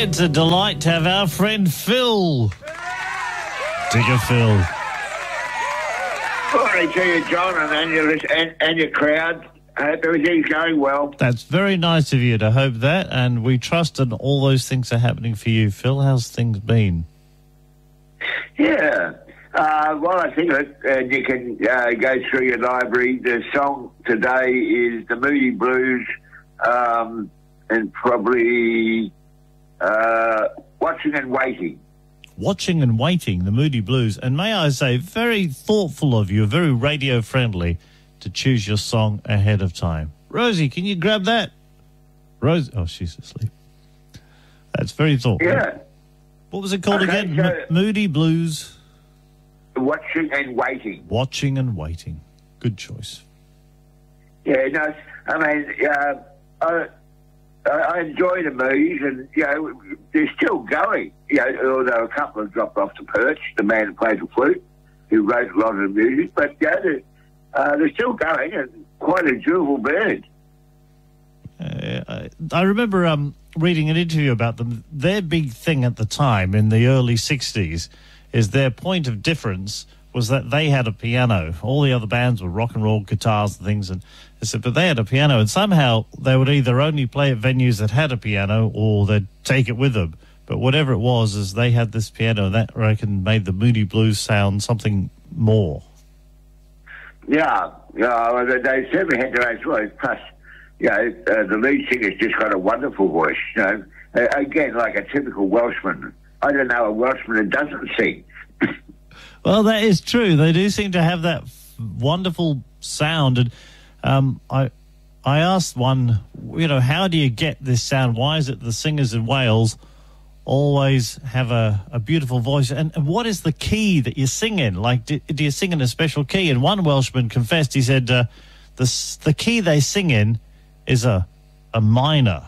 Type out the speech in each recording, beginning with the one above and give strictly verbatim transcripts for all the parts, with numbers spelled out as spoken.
It's a delight to have our friend Phil. Digger Phil. Morning to you, John, and, and, your, and, and your crowd. I hope everything's going well. That's very nice of you to hope that, and we trust that all those things are happening for you. Phil, how's things been? Yeah. Uh, well, I think it, uh, you can uh, go through your library. The song today is the Moody Blues, um, and probably uh, Watching and Waiting. Watching and Waiting, the Moody Blues. And may I say, very thoughtful of you, very radio-friendly to choose your song ahead of time. Rosie, can you grab that? Rose, oh, she's asleep. That's very thoughtful. Yeah. What was it called Okay, again? so- M- Moody Blues. Watching and Waiting. Watching and Waiting. Good choice. Yeah, no, I mean, uh, I, I enjoy the movies, and, you know, they're still going. You know, although a couple have dropped off the perch, the man who plays the flute, who wrote a lot of the music, but, yeah, they're, uh, they're still going, and quite a durable band. Uh, I, I remember um, reading an interview about them. Their big thing at the time, in the early sixties, is their point of difference was that they had a piano. All the other bands were rock and roll guitars and things, and they said, but they had a piano, and somehow they would either only play at venues that had a piano or they'd take it with them. But whatever it was, is they had this piano, and that, I reckon, made the Moody Blues sound something more. Yeah, yeah, well, they, they certainly had their own voice. Plus, you know, uh, the lead singer's just got a wonderful voice, you know. Uh, again, like a typical Welshman. I don't know a Welshman that doesn't sing. Well, that is true. They do seem to have that f- wonderful sound. And um, I I asked one, you know, how do you get this sound? Why is it the singers in Wales always have a, a beautiful voice? And, and what is the key that you sing in? Like, do, do you sing in a special key? And one Welshman confessed, he said, uh, the, s- the key they sing in is a, a minor.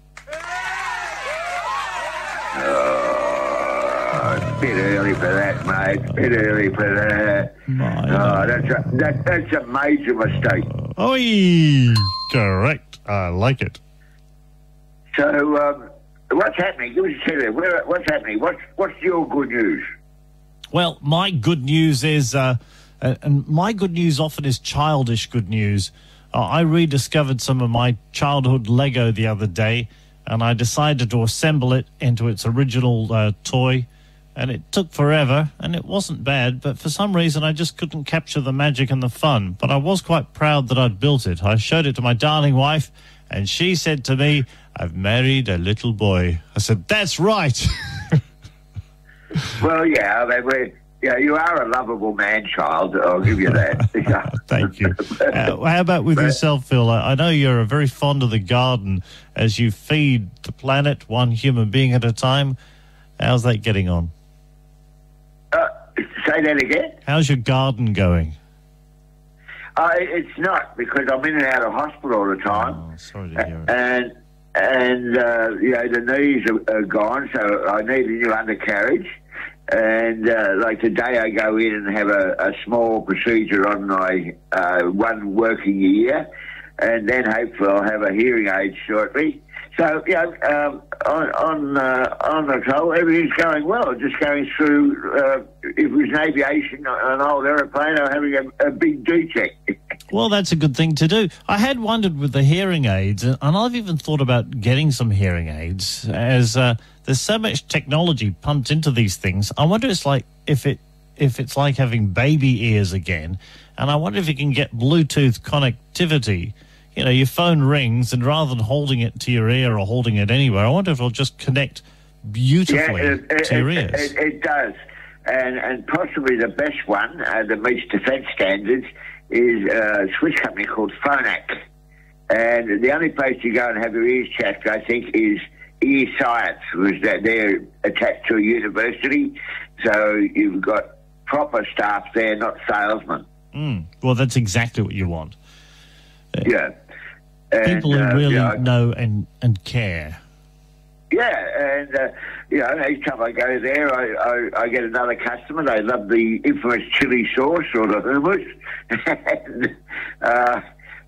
Bit early for that, mate. Bit early for that. Oh, that's a, that, that's a major mistake. Oi! Correct. I like it. So, um, what's happening? Give us a second. Where, what's happening? What's, what's your good news? Well, my good news is, uh, and my good news often is childish good news. Uh, I rediscovered some of my childhood Lego the other day, and I decided to assemble it into its original uh, toy. And it took forever, and it wasn't bad, but for some reason I just couldn't capture the magic and the fun. But I was quite proud that I'd built it. I showed it to my darling wife, and she said to me, "I've married a little boy." I said, "That's right." Well, yeah, I mean, we're, yeah, you are a lovable man-child. I'll give you that. Thank you. Uh, how about with yourself, Phil? I I know you're very fond of the garden as you feed the planet one human being at a time. How's that getting on? Uh, say that again? How's your garden going? Uh, it's not, because I'm in and out of hospital all the time. Oh, sorry to hear it. And, and uh, you know, the knees are, are gone, so I need a new undercarriage. And, uh, like, today I go in and have a, a small procedure on my uh, one working ear, and then hopefully I'll have a hearing aid shortly. So, you know, um, on on, uh, on the whole, everything's going well. Just going through, uh, if it was an aviation, an old aeroplane, I'm having a, a big D-check. Well, that's a good thing to do. I had wondered with the hearing aids, and I've even thought about getting some hearing aids, as uh, there's so much technology pumped into these things. I wonder it's like if it if it's like having baby ears again, and I wonder if you can get Bluetooth connectivity. You know, your phone rings, and rather than holding it to your ear or holding it anywhere, I wonder if it'll just connect beautifully yeah, it, to your it, ears. It, it does. And, and possibly the best one uh, that meets defence standards is a Swiss company called Phonak. And the only place you go and have your ears checked, I think, is Ear Science, because they're attached to a university. So you've got proper staff there, not salesmen. Mm. Well, that's exactly what you want. Yeah. And, people who uh, really you know, know and, and care. Yeah, and, uh, you know, each time I go there, I, I, I get another customer. They love the infamous chili sauce or the hummus. and, uh,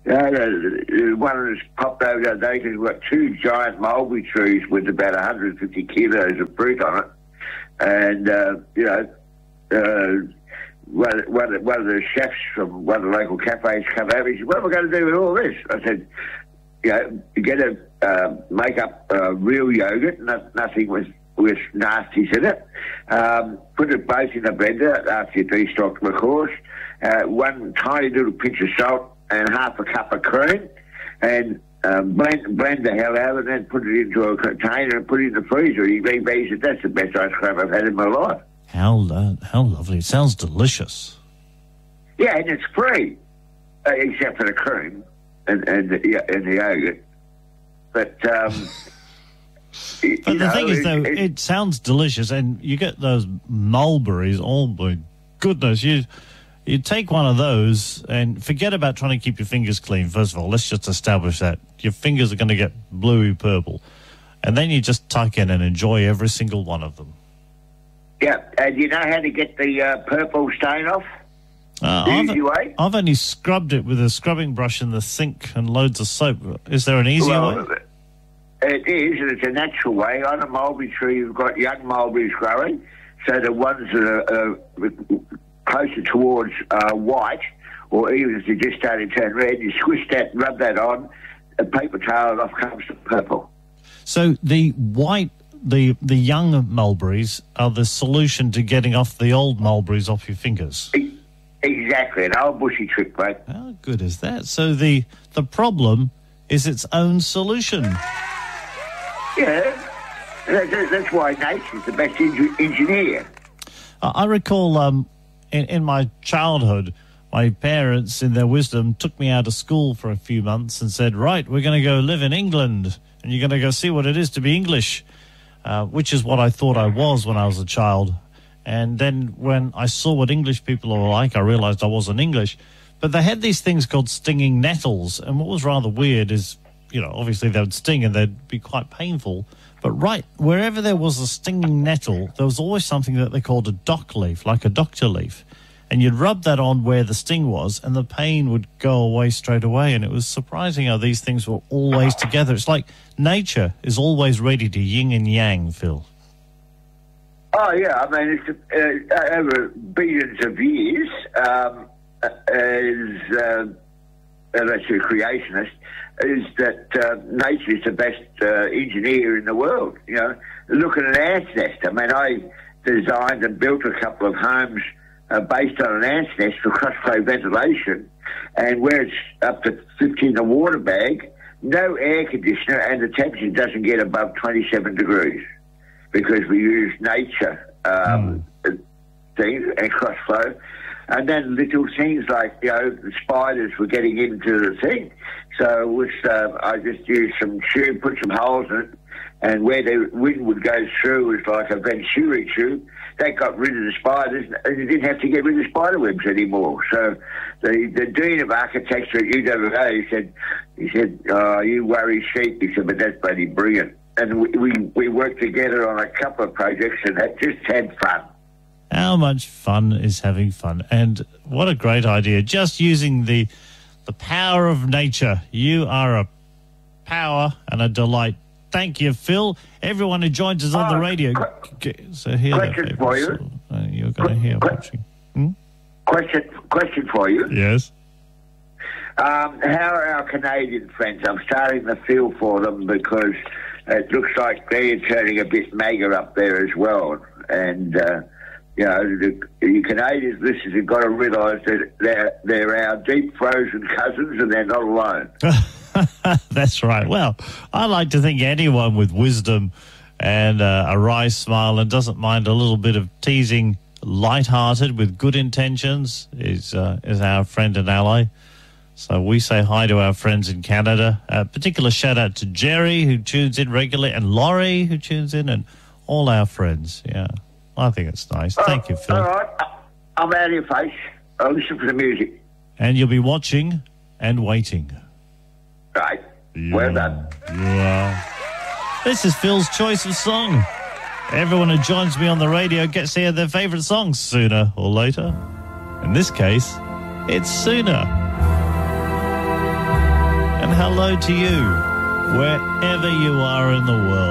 Yeah, uh, one of us popped over the other day because we've got two giant mulberry trees with about one hundred fifty kilos of fruit on it. And, uh, you know, uh, one, one, one of the chefs from one of the local cafes come over. He said, what am I going to do with all this? I said, you know, you get to uh, make up uh, real yogurt, no, nothing with, with nasties in it. Um, put it both in the blender after you destock them, of course. Uh, one tiny little pinch of salt and half a cup of cream, and um, blend blend the hell out of it, and then put it into a container and put it in the freezer. He, he, he said, that's the best ice cream I've had in my life. How uh, how lovely. It sounds delicious. Yeah, and it's free, uh, except for the cream and, and, the, yeah, and the yogurt. But, um... but the know, thing is, though, it, it sounds delicious, and you get those mulberries, oh my goodness, you... You take one of those and forget about trying to keep your fingers clean. First of all, let's just establish that. Your fingers are going to get bluey purple. And then you just tuck in and enjoy every single one of them. Yeah. And you know how to get the uh, purple stain off? Uh, the I've, easy way? I've only scrubbed it with a scrubbing brush in the sink and loads of soap. Is there an easier well, way? It is, and it's a natural way. On a mulberry tree, you've got young mulberries growing. So the ones that are... Uh, closer towards uh, white, or even if you just starting to turn red, you squish that, rub that on, a paper towel, and off comes the purple. So the white, the the young mulberries are the solution to getting off the old mulberries off your fingers. Exactly, an old bushy trick, mate. How good is that? So the the problem is its own solution. Yeah, that's, that's why nature's the best engineer. I recall... Um, In, in my childhood, my parents, in their wisdom, took me out of school for a few months and said, right, we're going to go live in England, and you're going to go see what it is to be English, uh, which is what I thought I was when I was a child. And then when I saw what English people are like, I realized I wasn't English. But they had these things called stinging nettles, and what was rather weird is, you know, obviously they would sting and they'd be quite painful. But right, wherever there was a stinging nettle, there was always something that they called a dock leaf, like a doctor leaf. And you'd rub that on where the sting was, and the pain would go away straight away. And it was surprising how these things were always together. It's like nature is always ready to yin and yang, Phil. Oh, yeah. I mean, it's, uh, over billions of years, um, as, uh, unless you're a creationist, is that uh, nature is the best uh, engineer in the world. You know, look at an ant's nest. I mean, I designed and built a couple of homes uh, based on an ant's nest for cross-flow ventilation, and where it's up to fifty in the water bag, no air conditioner, and the temperature doesn't get above twenty-seven degrees because we use nature um, mm. things and cross-flow. And then little things like, you know, the spiders were getting into the thing. So with, uh, I just used some tube, put some holes in it, and where the wind would go through was like a Venturi tube. That got rid of the spiders, and you didn't have to get rid of spider webs anymore. So the, the Dean of Architecture at U W A, he said, he said, oh, you worry sheep. He said, but that's bloody brilliant. And we, we, we worked together on a couple of projects and that just had fun. How much fun is having fun? And what a great idea. Just using the the power of nature. You are a power and a delight. Thank you, Phil. Everyone who joins us on uh, the radio. Qu- so hear question for you. So, uh, you're going to hear qu- watching. Hmm? Question, question for you. Yes. Um, how are our Canadian friends? I'm starting to feel for them because it looks like they're turning a bit mega up there as well. And... Uh, You know, the, the Canadians listeners have got to realise that they're, they're our deep frozen cousins and they're not alone. That's right. Well, I like to think anyone with wisdom and uh, a wry smile and doesn't mind a little bit of teasing, light-hearted with good intentions is, uh, is our friend and ally. So we say hi to our friends in Canada. A particular shout-out to Jerry, who tunes in regularly, and Laurie, who tunes in, and all our friends, yeah. I think it's nice. Thank you, Phil. All right. I'm out of your face. I'll listen for the music. And you'll be watching and waiting. Right. Yeah, well done. Yeah. This is Phil's choice of song. Everyone who joins me on the radio gets to hear their favourite songs sooner or later. In this case, it's sooner. and hello to you, wherever you are in the world.